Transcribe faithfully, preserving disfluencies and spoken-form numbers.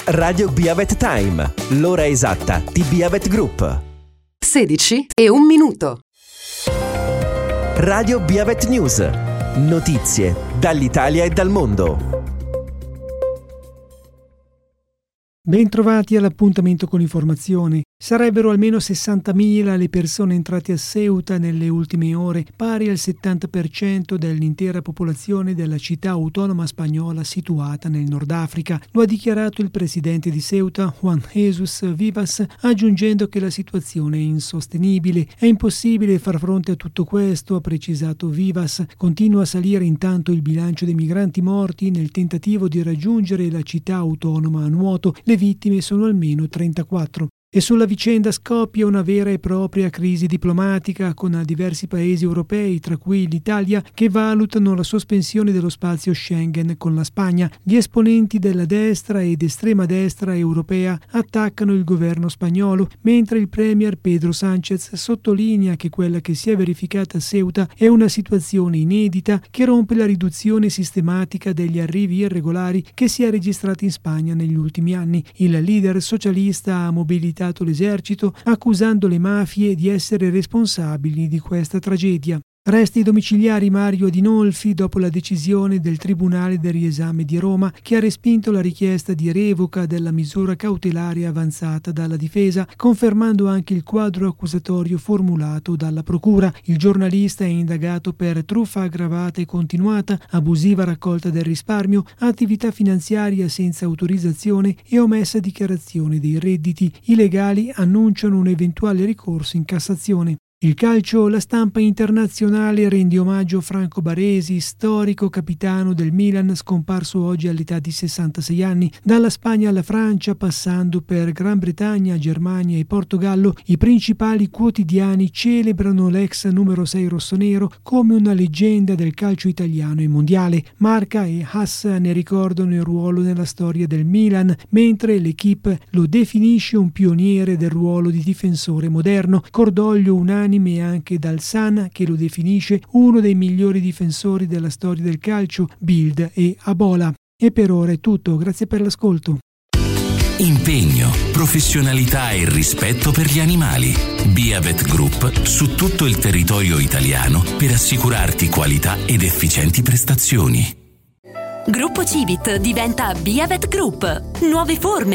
Radio Biavet Time, l'ora esatta di Biavet Group. sedici e un minuto. Radio Biavet News. Notizie dall'Italia e dal mondo. Bentrovati all'appuntamento con l'informazione. Sarebbero almeno sessantamila le persone entrate a Ceuta nelle ultime ore, pari al settanta per cento dell'intera popolazione della città autonoma spagnola situata nel Nord Africa. Lo ha dichiarato il presidente di Ceuta, Juan Jesus Vivas, aggiungendo che la situazione è insostenibile. È impossibile far fronte a tutto questo, ha precisato Vivas. Continua a salire intanto il bilancio dei migranti morti nel tentativo di raggiungere la città autonoma a nuoto. Le vittime sono almeno trentaquattro. E sulla vicenda scoppia una vera e propria crisi diplomatica con diversi paesi europei, tra cui l'Italia, che valutano la sospensione dello spazio Schengen con la Spagna. Gli esponenti della destra ed estrema destra europea attaccano il governo spagnolo, mentre il premier Pedro Sánchez sottolinea che quella che si è verificata a Ceuta è una situazione inedita che rompe la riduzione sistematica degli arrivi irregolari che si è registrata in Spagna negli ultimi anni. Il leader socialista ha mobilitato l'esercito accusando le mafie di essere responsabili di questa tragedia. Resti domiciliari Mario Adinolfi dopo la decisione del Tribunale del riesame di Roma che ha respinto la richiesta di revoca della misura cautelare avanzata dalla difesa, confermando anche il quadro accusatorio formulato dalla procura. Il giornalista è indagato per truffa aggravata e continuata, abusiva raccolta del risparmio, attività finanziaria senza autorizzazione e omessa dichiarazione dei redditi. I legali annunciano un eventuale ricorso in Cassazione. Il calcio, la stampa internazionale rende omaggio a Franco Baresi, storico capitano del Milan, scomparso oggi all'età di sessantasei anni. Dalla Spagna alla Francia, passando per Gran Bretagna, Germania e Portogallo, i principali quotidiani celebrano l'ex numero sei rossonero come una leggenda del calcio italiano e mondiale. Marca e Haas ne ricordano il ruolo nella storia del Milan, mentre l'Equipe lo definisce un pioniere del ruolo di difensore moderno. Cordoglio unanime anche dal Sun, che lo definisce uno dei migliori difensori della storia del calcio, Bild e Abola. E per ora è tutto, grazie per l'ascolto. Impegno, professionalità e rispetto per gli animali. Biavet Group su tutto il territorio italiano per assicurarti qualità ed efficienti prestazioni. Gruppo Civit diventa Biavet Group. Nuove forme,